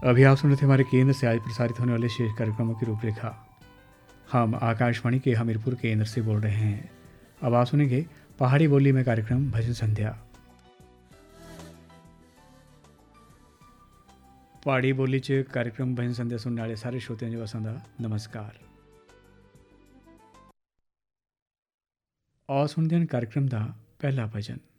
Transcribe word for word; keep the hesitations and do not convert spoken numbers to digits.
अभी आप सुन रहे थे हमारे केंद्र से आज प्रसारित होने वाले शेष कार्यक्रमों की रूपरेखा। हम आकाशवाणी के हमीरपुर केंद्र से बोल रहे हैं। अब आप सुनेंगे पहाड़ी बोली में कार्यक्रम भजन संध्या। पहाड़ी बोली च कार्यक्रम भजन संध्या सुनने वाले सारे श्रोतियों जी वसंदा नमस्कार। और सुनते हैं कार्यक्रम का पहला भजन।